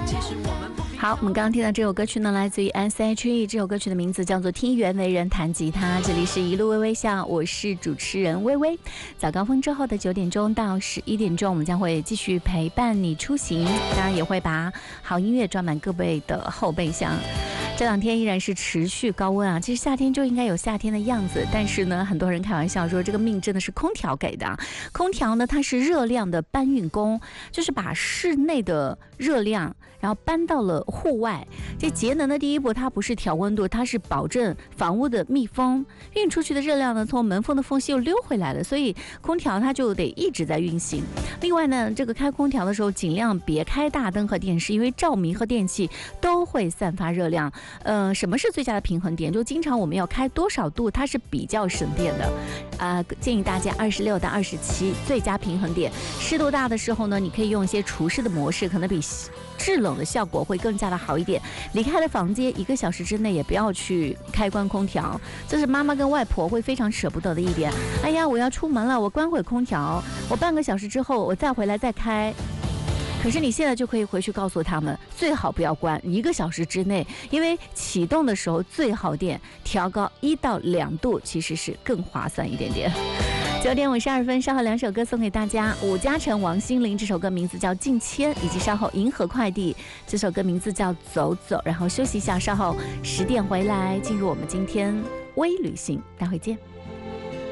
好，我们刚刚听到这首歌曲呢，来自于 S.H.E， 这首歌曲的名字叫做《听袁惟仁弹吉他》。这里是一路微微笑，我是主持人微微。早高峰之后的9点钟到11点钟，我们将会继续陪伴你出行，当然也会把好音乐装满各位的后备箱。这两天依然是持续高温啊，其实夏天就应该有夏天的样子，但是呢，很多人开玩笑说这个命真的是空调给的。空调呢，它是热量的搬运工，就是把室内的热量然后搬到了户外。这节能的第一步，它不是调温度，它是保证房屋的密封。运出去的热量呢，从门缝的缝隙又溜回来了，所以空调它就得一直在运行。另外呢，这个开空调的时候，尽量别开大灯和电视，因为照明和电器都会散发热量。什么是最佳的平衡点？就经常我们要开多少度，它是比较省电的。建议大家26到27最佳平衡点。湿度大的时候呢，你可以用一些除湿的模式，可能比制冷的效果会更加的好一点。离开了房间1个小时之内也不要去开关空调，这是妈妈跟外婆会非常舍不得的一点。哎呀，我要出门了，我关会空调，我半个小时之后我再回来再开。可是你现在就可以回去告诉他们，最好不要关1个小时之内，因为启动的时候最耗电，调高1到2度其实是更划算一点点。9点52分，稍后2首歌送给大家，伍嘉诚、王心凌，这首歌名字叫《近千》，以及稍后银河快递，这首歌名字叫《走走》。然后休息一下，稍后10点回来进入我们今天微旅行，待会见。